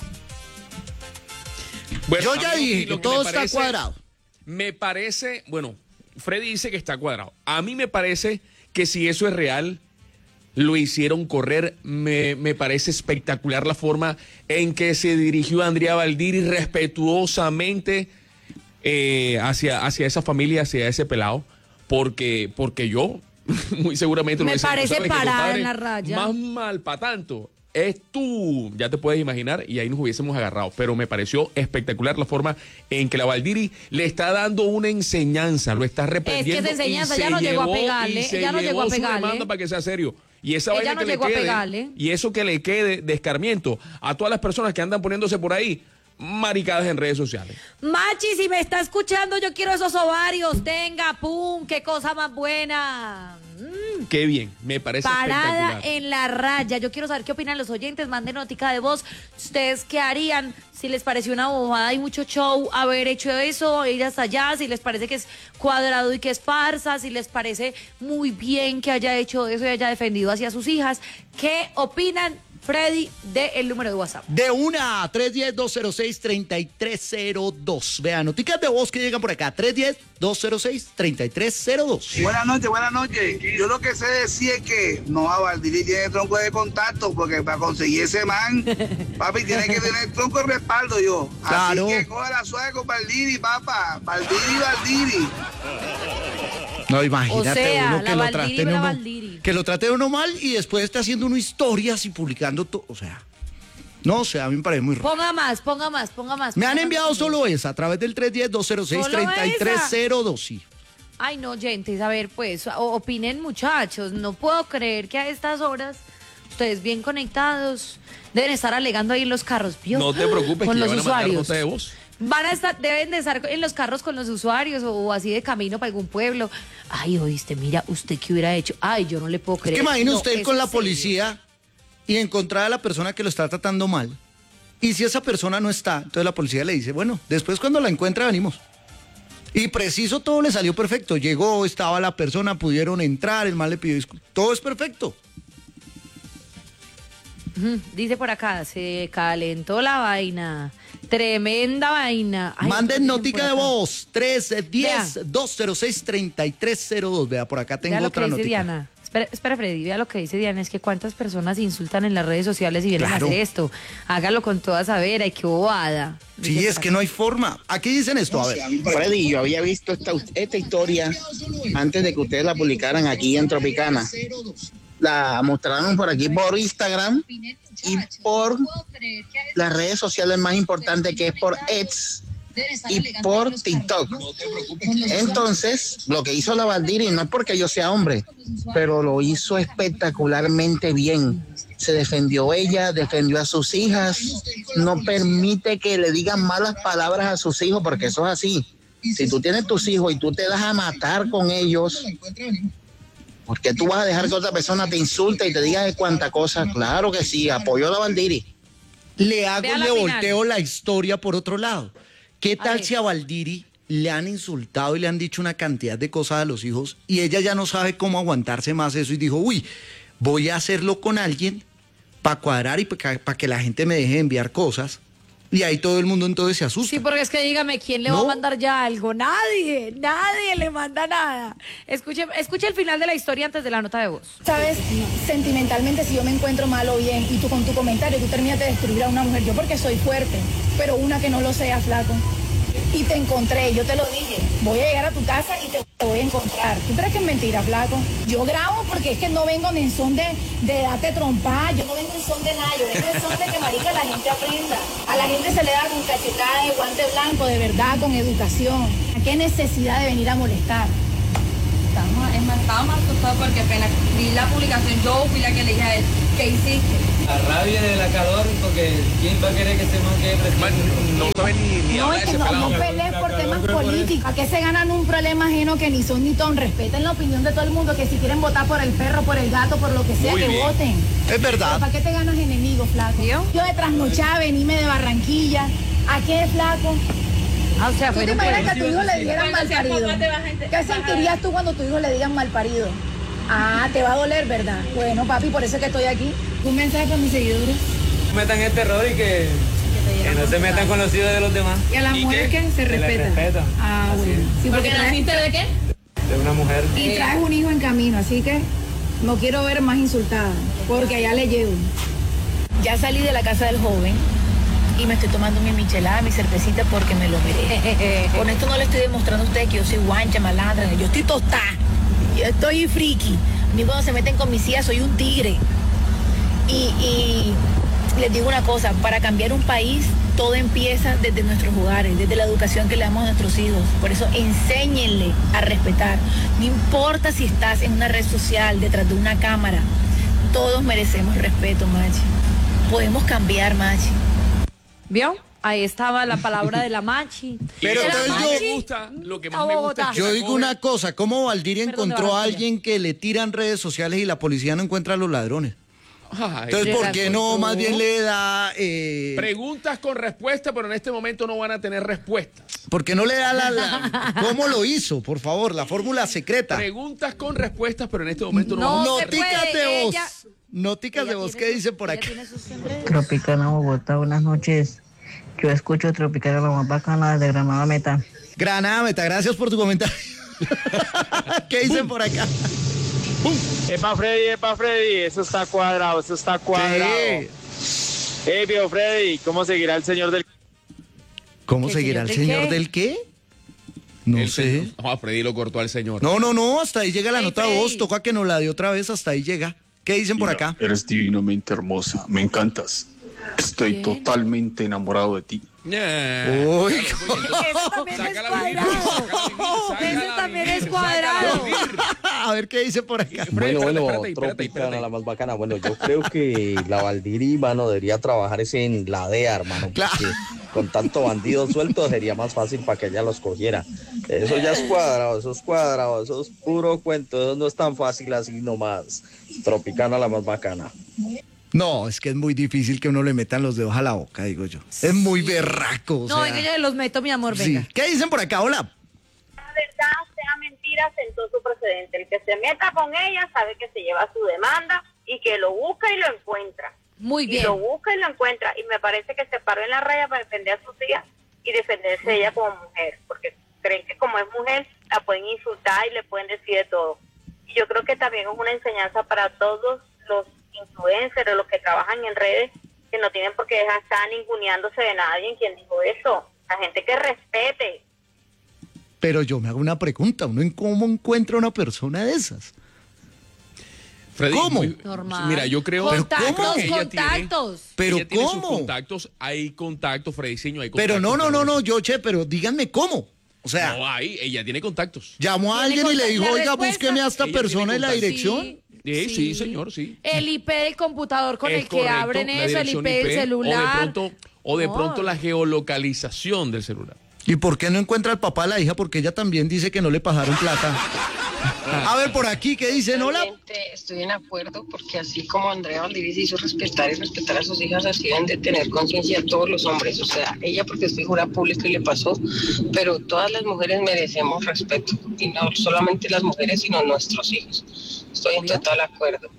Bueno, Yo a ya mí dije lo que que me todo está parece- cuadrado. Me parece, bueno, Freddy dice que está cuadrado. A mí me parece que si eso es real, lo hicieron correr. Me, me parece espectacular la forma en que se dirigió Andrea Valdiri respetuosamente eh, hacia, hacia esa familia, hacia ese pelado, porque, porque yo muy seguramente Me lo hubiese- parece ¿sabes que, parada compadre? en la raya. Más mal para tanto. Es tú, ya te puedes imaginar, y ahí nos hubiésemos agarrado. Pero me pareció espectacular la forma en que la Valdiri le está dando una enseñanza, lo está reprendiendo. esa enseñanza y ya se no llegó a llevó- pegarle, y se ya no llegó a llevó su pegarle. demanda para que sea serio. Y esa Ella vaina no que le llegó a quede, pegarle. y eso que le quede de escarmiento a todas las personas que andan poniéndose por ahí maricadas en redes sociales. Machi, si me está escuchando, yo quiero esos ovarios. Tenga, pum, qué cosa más buena. Mm. Qué bien, me parece Parada espectacular. en la raya. Yo quiero saber qué opinan los oyentes. Manden notica de voz. ¿Ustedes qué harían si les pareció una bobada y mucho show haber hecho eso, ir hasta allá? Si les parece que es cuadrado y que es farsa. Si les parece muy bien que haya hecho eso y haya defendido hacia sus hijas. ¿Qué opinan? Freddy, de el número de WhatsApp. De una, tres uno cero, dos cero seis, tres tres cero dos. Vean, noticias de voz que llegan por acá, tres uno cero, dos cero seis, tres tres cero dos. Buenas noches, buenas noches. Yo lo que sé decir es que no, a Valdiri tiene tronco de contacto, porque para conseguir ese man, papi, tiene que tener tronco de respaldo yo. Claro. Así que coge la suave con Valdiri, papá. Valdiri, Valdiri. No, imagínate O sea, uno que la lo, Valdiri, trate la uno, Valdiri. que lo trate uno mal y después está haciendo uno historias y publicando todo. O sea, no, o sea, a mí me parece muy raro. Ponga más, ponga más, ponga más. Me ponga han más. enviado solo esa a través del tres uno cero, dos cero seis, ¿Solo tres tres cero dos. Sí. Ay, no, oyentes, a ver, pues, o- opinen, muchachos. No puedo creer que a estas horas, ustedes bien conectados, deben estar alegando ahí en los carros. ¿Vio? No te preocupes, con que los ya van a mandar usuarios. nota de voz. Van a estar, deben de estar en los carros con los usuarios o, o así de camino para algún pueblo. Ay, oíste, mira, ¿usted qué hubiera hecho? Ay, yo no le puedo Es creer. que imagine No, usted ir es con la serio. policía y encontrar a la persona que lo está tratando mal. Y si esa persona no está, entonces la policía le dice, bueno, después cuando la encuentre venimos. Y preciso todo le salió perfecto. Llegó, estaba la persona, pudieron entrar, el mal le pidió disculpas. Todo es perfecto. Ujú, dice por acá, se calentó la vaina. Tremenda vaina. Ay, Manden dicen notica por de acá. voz, tres uno Vea. cero, dos cero seis, tres tres cero dos. Vea, por acá tengo Vea lo que otra dice notica. Diana. Espera, espera, Freddy, vea lo que dice Diana, es que cuántas personas insultan en las redes sociales y vienen Claro. a hacer esto. Hágalo con toda saber, ay, qué bobada. Sí, Dice es por que acá. no hay forma. Aquí dicen esto, a ver. Freddy, yo había visto esta, esta historia antes de que ustedes la publicaran aquí en Tropicana. La mostraron por aquí por Instagram y por las redes sociales más importantes, que es por X y por TikTok. Entonces, lo que hizo la Valdiri no es porque yo sea hombre, pero lo hizo espectacularmente bien. Se defendió ella, defendió a sus hijas, no permite que le digan malas palabras a sus hijos, porque eso es así. Si tú tienes tus hijos y tú te das a matar con ellos, ¿por qué tú vas a dejar que otra persona te insulte y te diga de cuánta cosa? Claro que sí, apoyo a la Valdiri. Le hago, Vea la le final. volteo la historia por otro lado. ¿Qué A tal ver. si a Valdiri le han insultado y le han dicho una cantidad de cosas a los hijos y ella ya no sabe cómo aguantarse más eso y dijo, uy, voy a hacerlo con alguien para cuadrar y para que la gente me deje de enviar cosas? Y ahí todo el mundo entonces se asusta. Sí, porque es que dígame, ¿quién le va No. a mandar ya algo? Nadie, nadie le manda nada. Escuche, escuche el final de la historia antes de la nota de voz. Sabes, sentimentalmente, si yo me encuentro mal o bien y tú con tu comentario, tú terminas de destruir a una mujer, yo porque soy fuerte, pero una que no lo sea, flaco. Y te encontré, yo te lo dije, voy a llegar a tu casa y te voy a encontrar. ¿Tú crees que es mentira, flaco? Yo grabo porque es que no vengo en son de, de darte trompada, yo no vengo en son de nada, yo vengo en son de que, marica, la gente aprenda. A la gente se le da con cachetada de guante blanco, de verdad, con educación. ¿A qué necesidad de venir a molestar? Estamos, es más, estaba más asustado porque apenas vi la publicación, yo fui la que le dije a él, ¿qué hiciste? La rabia de la calor, porque ¿quién va a querer que se man quede presidente? No saben ni, ni No, hablar es de que ese no, pelado. no pelees por temas políticos. ¿A qué se ganan un problema ajeno que ni son ni ton? Respeten la opinión de todo el mundo, que si quieren votar por el perro, por el gato, por lo que sea, Muy que bien. voten. Es Pero verdad. ¿para qué te ganas enemigos, flaco? ¿Vio? Yo de trasnochada, venime de Barranquilla. ¿A qué, flaco? Ah, o sea, ¿Tú te fueron imaginas por- que a tu hijo le dijeran Cuando mal seas parido? papá te vas a ent- ¿Qué vas a- sentirías tú cuando a tu hijo le digan mal parido? Ah, te va a doler, ¿verdad? Bueno, papi, por eso es que estoy aquí. Un mensaje para mis seguidores. Metan el terror y que, que no se metan con los hijos de los demás. ¿Y a las ¿Y mujeres qué? que se Que las respetan? respetan. Ah, Así bueno. Sí, ¿Porque traes- naciste de qué? De una mujer. Y traes un hijo en camino, así que no quiero ver más insultada, porque allá le llevo. Ya salí de la casa del joven y me estoy tomando mi michelada, mi cervecita, porque me lo merezco. Con esto no le estoy demostrando a ustedes que yo soy guancha, malandra, yo estoy tostada, yo estoy friki. A mí cuando se meten con mis hijas soy un tigre. Y, y les digo una cosa, para cambiar un país todo empieza desde nuestros hogares, desde la educación que le damos a nuestros hijos. Por eso enséñenle a respetar. No importa si estás en una red social, detrás de una cámara, todos merecemos respeto, Machi. Podemos cambiar, Machi. ¿Vio? Ahí estaba la palabra de la machi. Pero De la entonces Lo que más yo- me machi gusta, lo que a más me gusta es Bogotá. que Yo la digo joven- una cosa, ¿cómo Valdiri Perdón, de encontró a Barranquilla. alguien que le tiran redes sociales y la policía no encuentra a los ladrones? Ay, Entonces, ¿por la qué no encontró. más bien le da... Eh, preguntas con respuesta, pero en este momento no van a tener respuestas. ¿Por qué no le da la, la- ¿Cómo lo hizo? Por favor, la fórmula secreta. Preguntas con respuestas, pero en este momento no, No vamos a se tener Noticas puede, de voz. ella- Noticas Ella de voz tiene que sus- dicen por ella acá. tiene sus enredos. Tropicana Bogotá, buenas noches. Yo escucho Tropicana la más bacana de Granada Meta. Granada Meta, gracias por tu comentario. ¿Qué dicen por acá? Epa Freddy, epa Freddy, eso está cuadrado, eso está cuadrado. Sí. Hey, viejo Freddy, ¿cómo seguirá el señor del... ¿Cómo ¿El seguirá el señor del señor qué? del qué? No El sé. señor- No, a Freddy lo cortó al señor. No, no, no, hasta ahí llega la Hey, nota de Freddy. voz, toca que nos la dé otra vez, hasta ahí llega. ¿Qué dicen por acá? Eres divinamente hermosa, me encantas. Estoy Bien. totalmente enamorado de ti. Nah. Uy. Eso también es Sácala a vivir, cuadrado. sácala a vivir, Eso también sácala es a cuadrado. vivir. A ver qué dice por acá. Bueno, bueno, espérate, espérate, Tropicana, espérate. la más bacana. Bueno, yo creo que la Valdiri, mano, debería trabajar ese en la D E A, hermano. Claro. Porque con tanto bandido suelto sería más fácil para que ella los cogiera. Eso ya es cuadrado, eso es cuadrado, eso es puro cuento. Eso no es tan fácil así nomás. Tropicana, la más bacana. No, es que es muy difícil que uno le metan los dedos a la boca, digo yo. Es muy berraco. o No, sea, venga, yo los meto, mi amor, sí. venga. ¿Qué dicen por acá? Hola. La verdad sea mentira, sentó su precedente. El que se meta con ella sabe que se lleva su demanda y que lo busca y lo encuentra. Muy Y bien. lo busca y lo encuentra. Y me parece que se paró en la raya para defender a sus hijas y defenderse ella como mujer. Porque creen que como es mujer, la pueden insultar y le pueden decir de todo. Y yo creo que también es una enseñanza para todos los influencers, los que trabajan en redes, que no tienen por qué dejar estar ninguneándose de nadie. ¿Quién dijo eso? La gente que respete. Pero yo me hago una pregunta. ¿Uno en cómo encuentra una persona de esas? Freddy, ¿Cómo? muy- Normal. Mira, yo creo, yo creo Contactos, que ella tiene, contactos. ¿Pero ella tiene sus cómo? contactos, hay contactos, Freddyciño, hay contactos. Pero no, no, no, con no, eso. yo, che, pero díganme cómo. O sea, No hay, ella tiene contactos. llamó a Tiene alguien y le contact- dijo, la oiga, respuesta- búsqueme a esta Ella tiene persona y la contactos. dirección. Sí. Eh, sí, señor, sí. El I P del computador con Es el que correcto, abren la eso, el I dirección P del I P, celular. O de pronto, o de No. pronto la geolocalización del celular. ¿Y por qué no encuentra al papá de la hija? Porque ella también dice que no le pagaron plata. A ver, por aquí, ¿qué dicen? Hola. Realmente estoy en acuerdo porque así como Andrea Valdivia se hizo respetar y respetar a sus hijas, así deben de tener conciencia todos los hombres. O sea, ella porque es figura pública y le pasó, pero todas las mujeres merecemos respeto. Y no solamente las mujeres, sino nuestros hijos. Estoy en total acuerdo.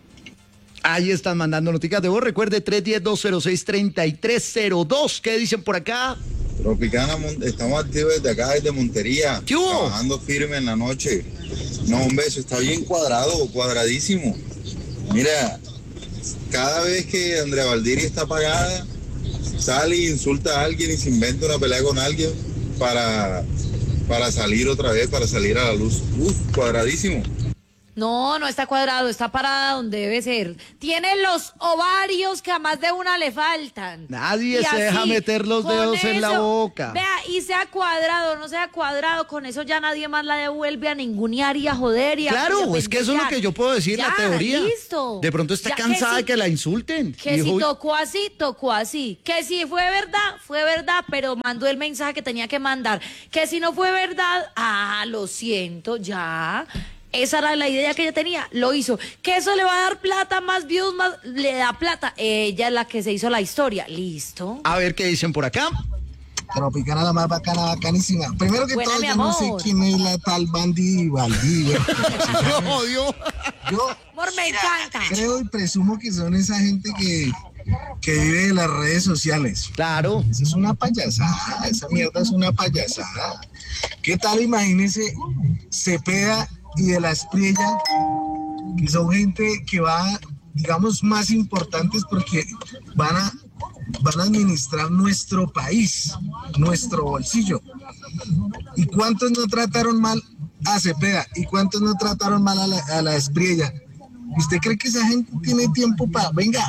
Ahí están mandando noticias de voz. Recuerde, tres uno cero, dos cero seis, tres tres cero dos. ¿Qué dicen por acá? Tropicana, Mon- estamos activos desde acá, desde Montería, ¿Qué hubo? trabajando firme en la noche. No, un beso, está bien cuadrado, cuadradísimo. Mira, cada vez que Andrea Valdiri está apagada, sale e insulta a alguien y se inventa una pelea con alguien para, para salir otra vez, para salir a la luz. Uf, cuadradísimo. No, no está cuadrado, está parada donde debe ser. Tiene los ovarios que a más de una le faltan. Nadie Y se deja así, meter los con dedos en la eso, boca. Vea, y sea cuadrado, no sea cuadrado, con eso ya nadie más la devuelve a ningunear y a joder y a Claro, y a es que eso es lo pendejear. que yo puedo decir, la Ya, teoría. listo. De pronto está Ya, que cansada si- de que la insulten. Que Dijo, si tocó así, tocó así. Que si fue verdad, fue verdad, pero mandó el mensaje que tenía que mandar. Que si no fue verdad, ah, lo siento, ya. Esa era la idea que ella tenía, lo hizo. Que eso le va a dar plata, más views, más le da plata. Ella es la que se hizo la historia, listo. A ver qué dicen por acá. Tropicana la más bacana, bacanísima. Primero que Buena, todo, mi yo no sé amor. quién es la tal Bandi Valdivia. Yo, yo Amor, me encanta. creo y presumo que son esa gente que, que vive de las redes sociales. Claro. Eso es una payasada, esa mierda es una payasada. ¿Qué tal? Imagínese Cepeda y de la Espriella, que son gente que va, digamos, más importantes porque van a, van a administrar nuestro país, nuestro bolsillo. ¿Y cuántos no trataron mal a Cepeda? ¿Y cuántos no trataron mal a la, a la Espriella? ¿Usted cree que esa gente tiene tiempo para, venga,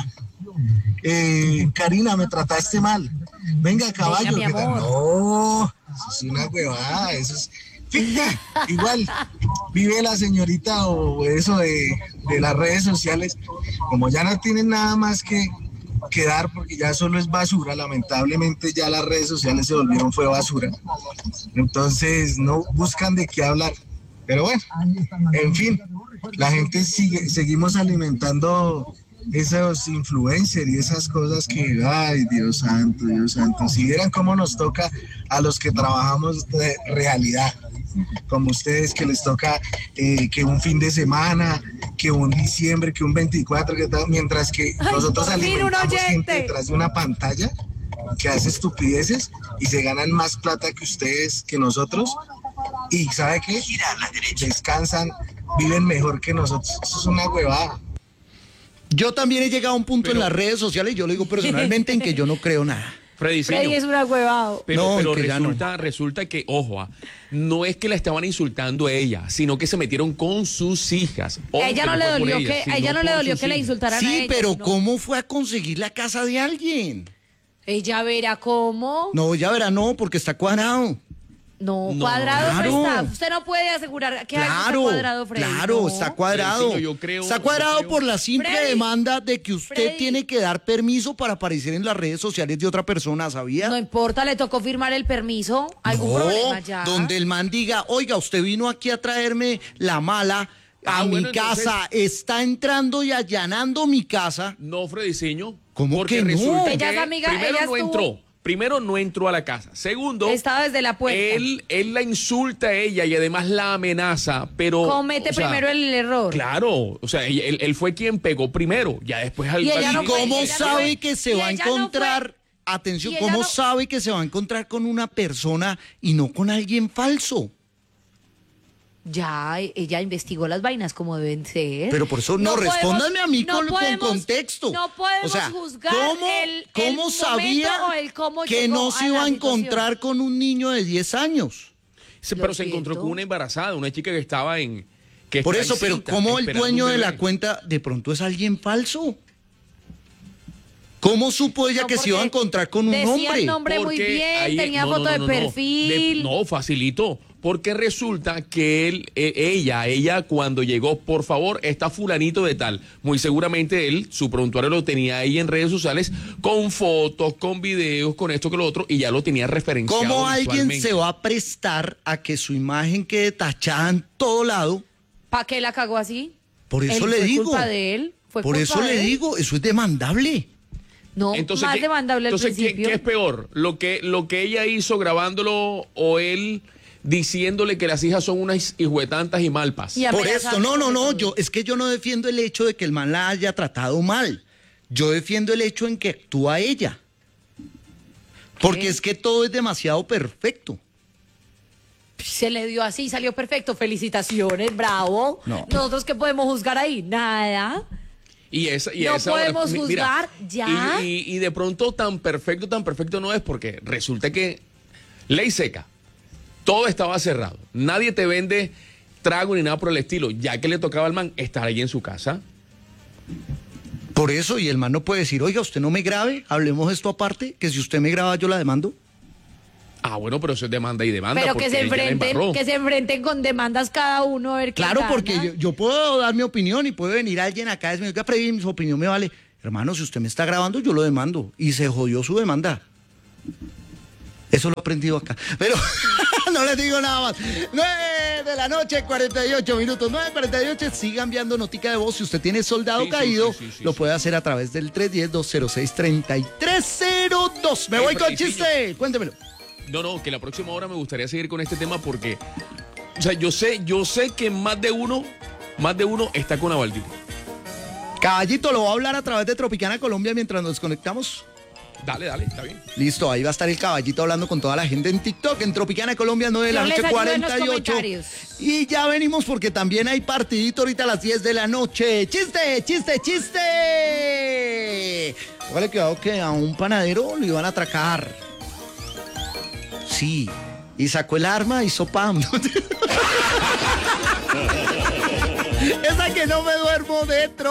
eh, Karina, me trataste mal, venga, caballo, Venga, mi ¿qué tal? amor. No, eso es una huevada, eso es ficta. Igual vive la señorita o eso de, de las redes sociales, como ya no tienen nada más que, que dar porque ya solo es basura, lamentablemente ya las redes sociales se volvieron fue basura, entonces no buscan de qué hablar, pero bueno, en fin, la gente sigue, seguimos alimentando esos influencers y esas cosas que, ay, Dios santo, Dios santo, si vieran cómo nos toca a los que trabajamos de realidad, como ustedes que les toca eh, que un fin de semana, que un diciembre, que un veinticuatro, que tal, mientras que Ay, nosotros por fin un alimentamos oyente. gente detrás de una pantalla que hace estupideces y se ganan más plata que ustedes, que nosotros. Y ¿sabe qué? Descansan, viven mejor que nosotros. Eso es una huevada. Yo también he llegado a un punto en las redes sociales, yo lo digo personalmente, en que yo no creo nada. Freddy, Freddy es un huevado. Pero, No, pero que ya resulta, resulta que, ojo, ah, no es que la estaban insultando a ella, sino que se metieron con sus hijas. Ojo, A ella que no le fue por dolió ellas, que, a sino ella no le por dolió sus que la hijas. insultaran a Sí, ella. pero sino- ¿cómo fue a conseguir la casa de alguien? Ella verá cómo. No, ya verá, no, porque está cuadrado. No, No, cuadrado claro. no está. Usted no puede asegurar que algo está Claro, cuadrado, Freddy. claro, No. está cuadrado. Freddy, yo creo- está yo cuadrado creo- por la simple Freddy, demanda de que usted Freddy. tiene que dar permiso para aparecer en las redes sociales de otra persona, ¿sabía? No importa, le tocó firmar el permiso. ¿Algún No, problema ya? donde el man diga, oiga, usted vino aquí a traerme la mala a Ah, mi bueno, casa, está entrando y allanando mi casa. No, Freddyceño. ¿Cómo porque que no? resulta Ella que es amiga- primero ella no estuvo- entró. Primero no entró a la casa. Segundo, Estaba desde la puerta. él, él la insulta a ella y además la amenaza, pero... Comete o sea, primero el error. Claro, o sea, él, él- él fue quien pegó primero, ya después al... Y ella ¿Y no fue- cómo ella no sabe fue- que se y va a ella no fue- encontrar, atención, y ella cómo no- sabe que se va a encontrar con una persona y no con alguien falso? Ya, ella investigó las vainas como deben ser. Pero por eso no, podemos- respóndanme a mí no con, con podemos- contexto. No podemos O sea, juzgar ¿cómo, el, cómo el sabía momento o el cómo que llegó no se iba la a situación? encontrar con un niño de diez años? Se- Lo pero se encontró siento. con una embarazada, una chica que estaba en... Que Por está eso, pero encinta, ¿cómo el esperando dueño un de la bebé. cuenta de pronto es alguien falso? ¿Cómo supo ella No, que se iba a porque encontrar con un decía hombre? el nombre muy Porque bien, ahí- tenía no, no, foto no, de no, no. perfil. De- no, facilito. Porque resulta que él, eh, ella, ella cuando llegó, por favor, está fulanito de tal. Muy seguramente él, su prontuario lo tenía ahí en redes sociales, con fotos, con videos, con esto, con lo otro, y ya lo tenía referenciado. ¿Cómo alguien visualmente. se va a prestar a que su imagen quede tachada en todo lado? ¿Para qué la cagó así? Por eso Él- le fue digo. culpa de él. Fue Por culpa eso de le él. digo, eso es demandable. No, Entonces, más ¿qué- demandable al entonces, ¿qué- principio. ¿qué, es peor? ¿Lo que, ¿Lo que ella hizo grabándolo o él diciéndole que las hijas son unas hijuetantas y malpas? Y Por amenazando esto, no, no, sobre no, todo. yo es que yo no defiendo el hecho de que el man la haya tratado mal. Yo defiendo el hecho en que actúa ella. Porque ¿Qué? es que todo es demasiado perfecto. Se le dio así, salió perfecto. Felicitaciones, bravo. No. Nosotros qué podemos juzgar ahí, nada. Y esa, y No esa podemos mi- juzgar ya. Y, y- y de pronto tan perfecto, tan perfecto no es, porque resulta que ley seca, todo estaba cerrado. Nadie te vende trago ni nada por el estilo. Ya que le tocaba al man estar ahí en su casa. Por eso, y el man no puede decir, oiga, usted no me grabe, hablemos esto aparte, que si usted me graba yo la demando. Ah, bueno, pero eso es demanda y demanda. Pero que porque se él ya la enfrenten, embarró. que se enfrenten con demandas cada uno a ver quién Claro, gana. porque yo, yo puedo dar mi opinión y puede venir alguien acá y decirme, oiga, Freddy, su opinión me vale. Hermano, si usted me está grabando, yo lo demando. Y se jodió su demanda. Eso lo he aprendido acá. Pero no les digo nada más. nueve de la noche, cuarenta y ocho minutos. nueve cuarenta y ocho. Sigan enviando notica de voz. Si usted tiene soldado Sí, sí, caído, sí, sí, sí, lo sí. puede hacer a través del tres uno cero, dos cero seis, tres tres cero dos. Me Eh, voy con Fredicillo. chiste. Cuéntemelo. No, no, que la próxima hora me gustaría seguir con este tema porque, o sea, yo sé, yo sé que más de uno, más de uno está con Avaldir. Caballito, lo voy a hablar a través de Tropicana Colombia mientras nos desconectamos. Dale, dale, está bien. Listo, ahí va a estar el caballito hablando con toda la gente en TikTok, en Tropicana Colombia, nueve de la Yo les noche, ayudo en los cuarenta y ocho. comentarios. Y ya venimos porque también hay partidito ahorita a las diez de la noche. ¡Chiste, chiste, chiste! Póngale cuidado que a un panadero lo iban a atracar. Sí, y sacó el arma y hizo pam. Esa que no me duermo dentro.